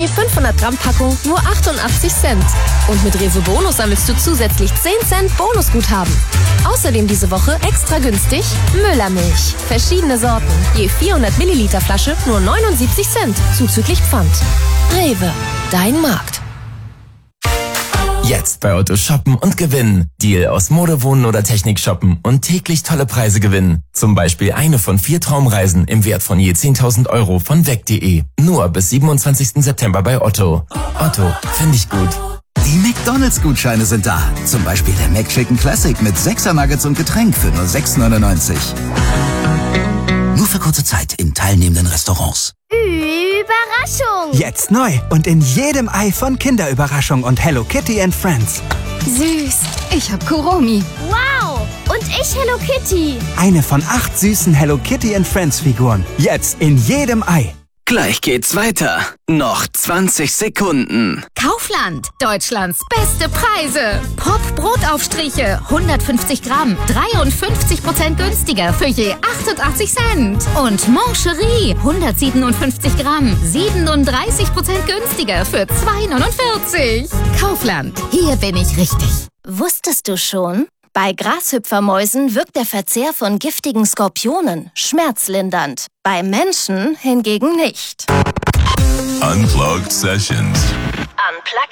die 500 Gramm Packung nur 88 Cent. Und mit Rewe Bonus sammelst du zusätzlich 10 Cent Bonusguthaben. Außerdem diese Woche extra günstig Müllermilch. Verschiedene Sorten. Je 400 Milliliter Flasche nur 79 Cent. Zuzüglich Pfand. Rewe. Dein Markt. Jetzt bei Otto shoppen und gewinnen. Deal aus Mode, Wohnen oder Technik shoppen und täglich tolle Preise gewinnen. Zum Beispiel eine von 4 Traumreisen im Wert von je 10.000 € von weg.de. Nur bis 27. September bei Otto. Otto, finde ich gut. Die McDonalds-Gutscheine sind da. Zum Beispiel der McChicken Classic mit 6er Nuggets und Getränk für nur 6,99. Nur für kurze Zeit in teilnehmenden Restaurants. Überraschung! Jetzt neu und in jedem Ei von Kinderüberraschung und Hello Kitty and Friends. Süß. Ich hab Kuromi. Wow. Und ich Hello Kitty. Eine von 8 süßen Hello Kitty and Friends Figuren. Jetzt in jedem Ei. Gleich geht's weiter. Noch 20 Sekunden. Kaufland. Deutschlands beste Preise. Pop Brotaufstriche. 150 Gramm. 53% günstiger für je 88 Cent. Und Mancherie. 157 Gramm. 37% günstiger für 2,49. Kaufland. Hier bin ich richtig. Wusstest du schon? Bei Grashüpfermäusen wirkt der Verzehr von giftigen Skorpionen schmerzlindernd. Bei Menschen hingegen nicht. Unplugged Sessions. Unplugged